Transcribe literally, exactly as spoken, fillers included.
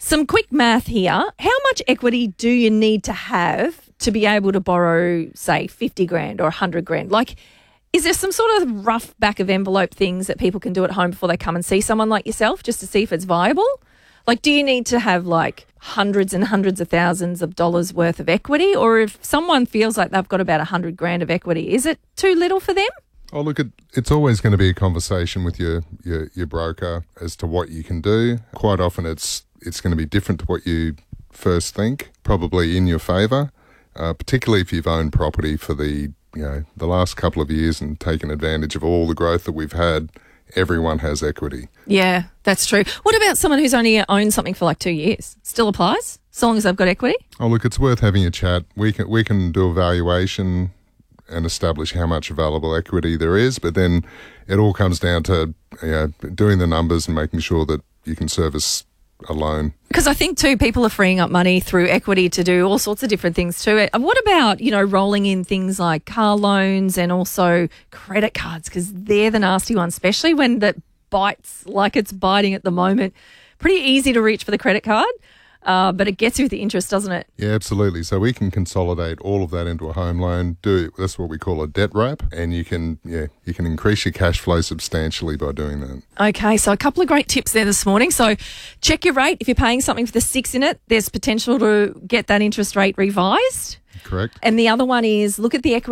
Some quick math here. How much equity do you need to have to be able to borrow, say, fifty grand or one hundred grand? Like, is there some sort of rough back of envelope things that people can do at home before they come and see someone like yourself just to see if it's viable? Like, do you need to have like hundreds and hundreds of thousands of dollars worth of equity? Or if someone feels like they've got about one hundred grand of equity, is it too little for them? Oh, look, it, it's always going to be a conversation with your, your, your broker as to what you can do. Quite often it's it's going to be different to what you first think, probably in your favour, uh, particularly if you've owned property for the you know the last couple of years and taken advantage of all the growth that we've had. Everyone has equity. Yeah, that's true. What about someone who's only owned something for like two years? Still applies, so long as they've got equity? Oh, look, it's worth having a chat. We can we can do a valuation and establish how much available equity there is, but then it all comes down to you know, doing the numbers and making sure that you can service a loan. Because I think too, people are freeing up money through equity to do all sorts of different things too. And what about, you know, rolling in things like car loans and also credit cards, because they're the nasty ones, especially when that bites like it's biting at the moment. Pretty easy to reach for the credit card. Uh, but it gets you with the interest, doesn't it? Yeah, absolutely. So we can consolidate all of that into a home loan. Do that's what we call a debt wrap, and you can yeah you can increase your cash flow substantially by doing that. Okay, so a couple of great tips there this morning. So check your rate. If you're paying something for the six in it, there's potential to get that interest rate revised. Correct. And the other one is look at the equity.